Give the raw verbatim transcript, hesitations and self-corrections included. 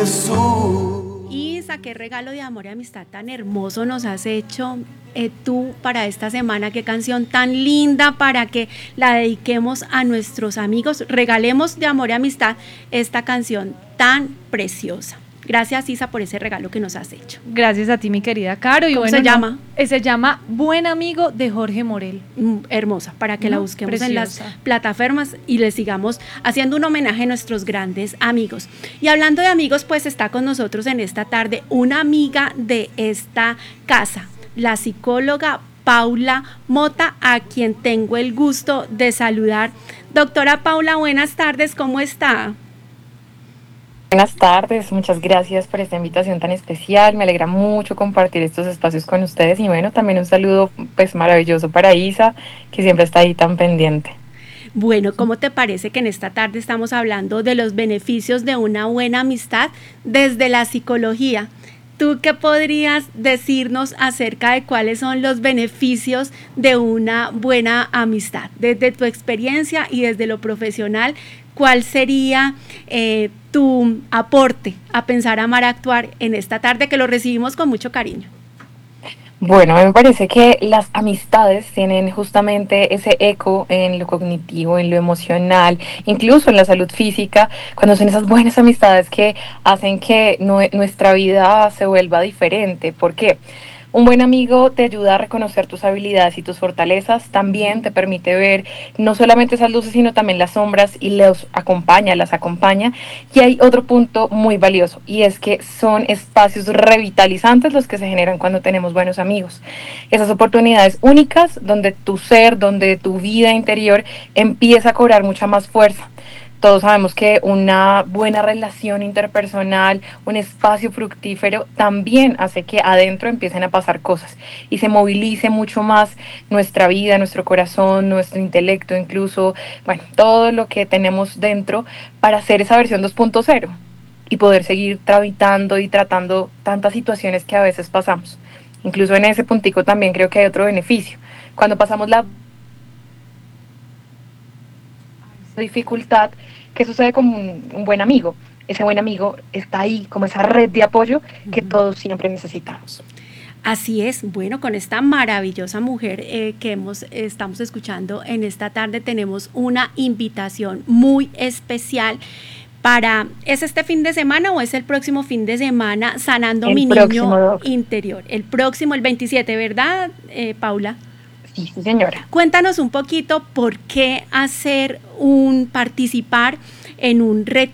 Isa, qué regalo de amor y amistad tan hermoso nos has hecho eh, tú para esta semana, qué canción tan linda para que la dediquemos a nuestros amigos, regalemos de amor y amistad esta canción tan preciosa. Gracias, Isa, por ese regalo que nos has hecho. Gracias a ti, mi querida Caro. Y ¿Cómo bueno, se llama? No, se llama Buen Amigo, de Jorge Morel. Mm, hermosa, para que no, la busquemos preciosa. En las plataformas y le sigamos haciendo un homenaje a nuestros grandes amigos. Y hablando de amigos, pues está con nosotros en esta tarde una amiga de esta casa, la psicóloga Paula Mota, a quien tengo el gusto de saludar. Doctora Paula, buenas tardes, ¿cómo está? Buenas tardes, muchas gracias por esta invitación tan especial, me alegra mucho compartir estos espacios con ustedes y bueno, también un saludo pues maravilloso para Isa, que siempre está ahí tan pendiente. Bueno, ¿cómo te parece que en esta tarde estamos hablando de los beneficios de una buena amistad desde la psicología? ¿Tú qué podrías decirnos acerca de cuáles son los beneficios de una buena amistad? Desde tu experiencia y desde lo profesional, ¿cuál sería eh, tu aporte a Pensar, Amar, Actuar en esta tarde que lo recibimos con mucho cariño? Bueno, me parece que las amistades tienen justamente ese eco en lo cognitivo, en lo emocional, incluso en la salud física, cuando son esas buenas amistades que hacen que no, nuestra vida se vuelva diferente. ¿Por qué? Un buen amigo te ayuda a reconocer tus habilidades y tus fortalezas, también te permite ver no solamente esas luces, sino también las sombras y los acompaña, las acompaña. Y hay otro punto muy valioso y es que son espacios revitalizantes los que se generan cuando tenemos buenos amigos. Esas oportunidades únicas donde tu ser, donde tu vida interior empieza a cobrar mucha más fuerza. Todos sabemos que una buena relación interpersonal, un espacio fructífero, también hace que adentro empiecen a pasar cosas y se movilice mucho más nuestra vida, nuestro corazón, nuestro intelecto, incluso, bueno, todo lo que tenemos dentro para hacer esa versión dos punto cero y poder seguir tramitando y tratando tantas situaciones que a veces pasamos. Incluso en ese puntico también creo que hay otro beneficio. Cuando pasamos la dificultad, ¿qué sucede con un, un buen amigo? Ese buen amigo está ahí como esa red de apoyo que todos siempre necesitamos. Así es, bueno, con esta maravillosa mujer eh, que hemos, estamos escuchando en esta tarde tenemos una invitación muy especial para, ¿es este fin de semana o es el próximo fin de semana Sanando el mi próximo, niño doc. interior? El próximo, el veintisiete, ¿verdad, eh, Paula? Sí, sí, señora. Cuéntanos un poquito por qué hacer un, participar en un retiro